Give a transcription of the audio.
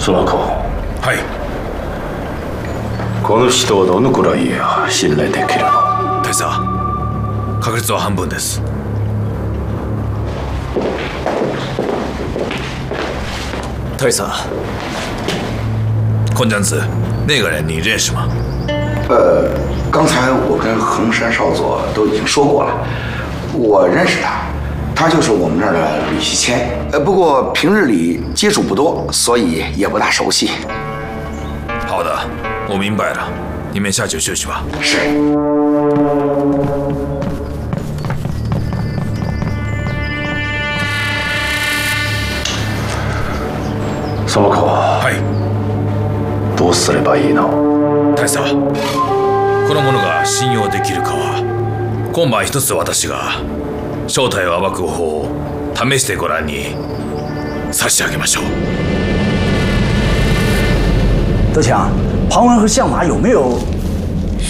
その子。 はい。 この人はどのくらい信頼できるの？ 大佐、確率は半分です。 大佐， 邝江子，那个人你认识吗？ 刚才我跟衡山少佐都已经说过了，我认识他，他就是我们这儿的吕西谦。不过平日里接触不多，所以也不大熟悉。 好的，我明白了，你们下去休息吧。 是。 その子は。 はい。 どうすればいいの？ 大佐、この者が信用できるかは今晩一つ私が正体を暴く方法を試してご覧に差し上げましょう。 德强，庞文和相马有没有